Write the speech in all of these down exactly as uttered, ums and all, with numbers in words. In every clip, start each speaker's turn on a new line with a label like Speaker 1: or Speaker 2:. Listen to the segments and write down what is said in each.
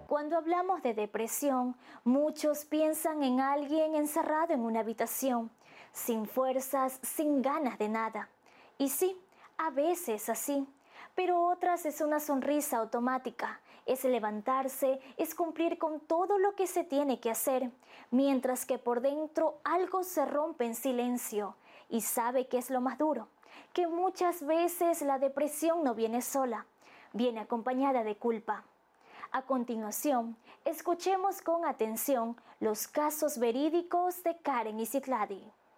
Speaker 1: Cuando hablamos de depresión, muchos piensan en alguien encerrado en una habitación, sin fuerzas, sin ganas de nada. Y sí, a veces así, pero otras es una sonrisa automática, es levantarse, es cumplir con todo lo que se tiene que hacer, mientras que por dentro algo se rompe en silencio. Y sabe que es lo más duro, que muchas veces la depresión no viene sola, viene acompañada de culpa. A continuación, escuchemos con atención los casos verídicos de Karen y Citlali.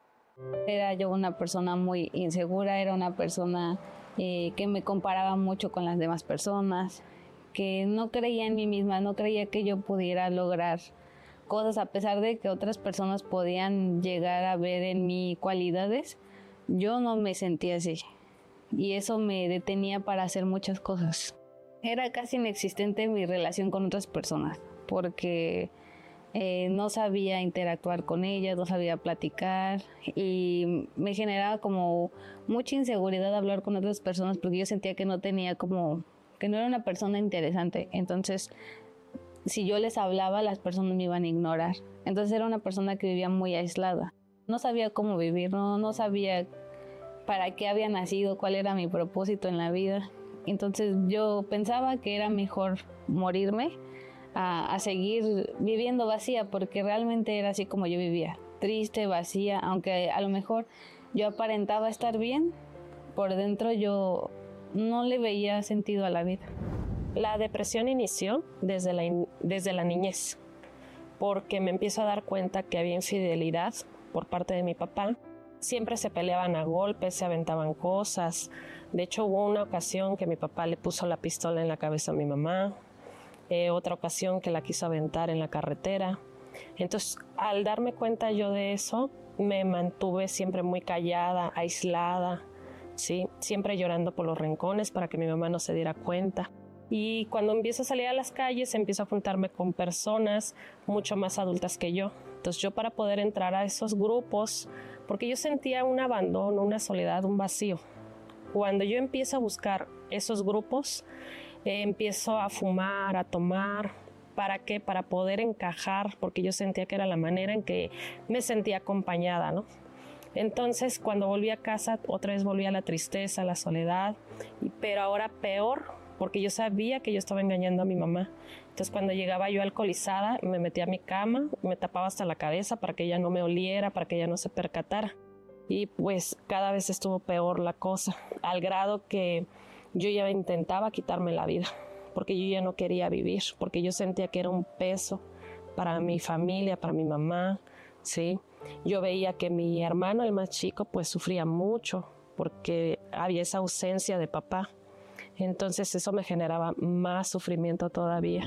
Speaker 2: Era yo una persona muy insegura, era una persona eh, que me comparaba mucho con las demás personas, que no creía en mí misma, no creía que yo pudiera lograr cosas a pesar de que otras personas podían llegar a ver en mí cualidades. Yo no me sentía así y eso me detenía para hacer muchas cosas. Era casi inexistente mi relación con otras personas porque eh, no sabía interactuar con ellas, no sabía platicar y me generaba como mucha inseguridad hablar con otras personas porque yo sentía que no tenía como, que no era una persona interesante. Entonces, si yo les hablaba, las personas me iban a ignorar. Entonces era una persona que vivía muy aislada. No sabía cómo vivir, no, no sabía para qué había nacido, cuál era mi propósito en la vida. Entonces yo pensaba que era mejor morirme a, a seguir viviendo vacía, porque realmente era así como yo vivía, triste, vacía, aunque a lo mejor yo aparentaba estar bien, por dentro yo no le veía sentido a la vida.
Speaker 3: La depresión inició desde la, in- desde la niñez, porque me empiezo a dar cuenta que había infidelidad por parte de mi papá. Siempre se peleaban a golpes, se aventaban cosas. De hecho, hubo una ocasión que mi papá le puso la pistola en la cabeza a mi mamá, eh, otra ocasión que la quiso aventar en la carretera. Entonces, al darme cuenta yo de eso, me mantuve siempre muy callada, aislada, ¿sí? Siempre llorando por los rincones para que mi mamá no se diera cuenta. Y cuando empiezo a salir a las calles, empiezo a juntarme con personas mucho más adultas que yo. Entonces yo, para poder entrar a esos grupos, porque yo sentía un abandono, una soledad, un vacío. Cuando yo empiezo a buscar esos grupos, eh, empiezo a fumar, a tomar. ¿Para qué? Para poder encajar, porque yo sentía que era la manera en que me sentía acompañada, ¿no? Entonces, cuando volví a casa, otra vez volví a la tristeza, a la soledad, pero ahora peor, porque yo sabía que yo estaba engañando a mi mamá. Entonces, cuando llegaba yo alcoholizada, me metía a mi cama, me tapaba hasta la cabeza para que ella no me oliera, para que ella no se percatara. Y pues cada vez estuvo peor la cosa, al grado que yo ya intentaba quitarme la vida, porque yo ya no quería vivir, porque yo sentía que era un peso para mi familia, para mi mamá, ¿sí? Yo veía que mi hermano, el más chico, pues sufría mucho, porque había esa ausencia de papá. Entonces eso me generaba más sufrimiento todavía.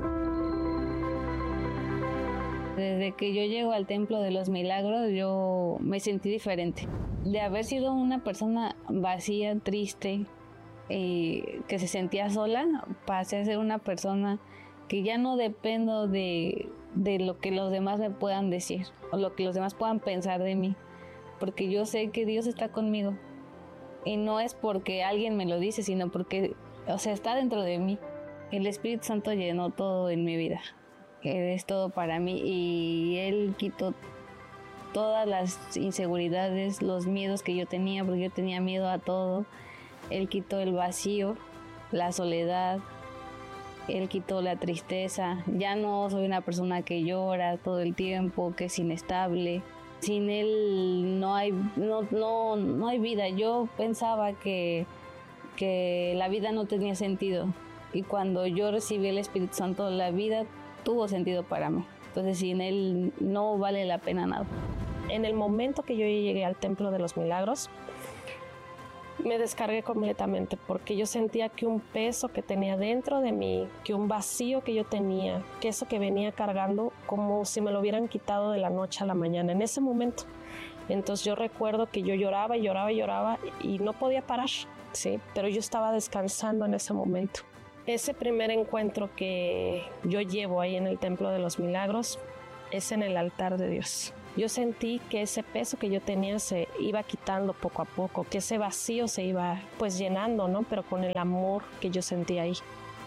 Speaker 2: Desde que yo llego al Templo de los Milagros, yo me sentí diferente. De haber sido una persona vacía, triste, eh, que se sentía sola, pasé a ser una persona que ya no dependo de, de lo que los demás me puedan decir o lo que los demás puedan pensar de mí, porque yo sé que Dios está conmigo. Y no es porque alguien me lo dice, sino porque, o sea, está dentro de mí. El Espíritu Santo llenó todo en mi vida. Él es todo para mí y Él quitó todas las inseguridades, los miedos que yo tenía, porque yo tenía miedo a todo. Él quitó el vacío, la soledad, Él quitó la tristeza. Ya no soy una persona que llora todo el tiempo, que es inestable. Sin Él no hay, no, no, no hay vida. Yo pensaba que, que la vida no tenía sentido. Y cuando yo recibí el Espíritu Santo, la vida tuvo sentido para mí. Entonces, sin Él no vale la pena nada.
Speaker 3: En el momento que yo llegué al Templo de los Milagros, me descargué completamente, porque yo sentía que un peso que tenía dentro de mí, que un vacío que yo tenía, que eso que venía cargando, como si me lo hubieran quitado de la noche a la mañana, en ese momento. Entonces yo recuerdo que yo lloraba y lloraba y lloraba y no podía parar, ¿sí? Pero yo estaba descansando en ese momento. Ese primer encuentro que yo llevo ahí en el Templo de los Milagros es en el altar de Dios. Yo sentí que ese peso que yo tenía se iba quitando poco a poco, que ese vacío se iba pues llenando, ¿no? Pero con el amor que yo sentía ahí.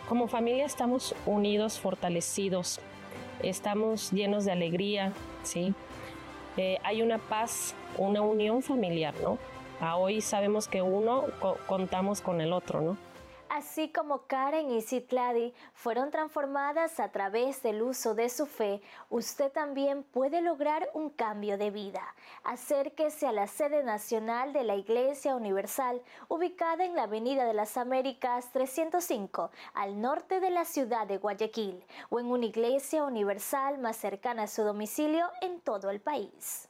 Speaker 3: Como familia estamos unidos, fortalecidos, estamos llenos de alegría, ¿sí? Eh, hay una paz, una unión familiar, ¿no? A hoy sabemos que uno co- contamos con el otro, ¿no?
Speaker 1: Así como Karen y Citlali fueron transformadas a través del uso de su fe, usted también puede lograr un cambio de vida. Acérquese a la sede nacional de la Iglesia Universal, ubicada en la Avenida de las Américas trescientos cinco, al norte de la ciudad de Guayaquil, o en una iglesia universal más cercana a su domicilio en todo el país.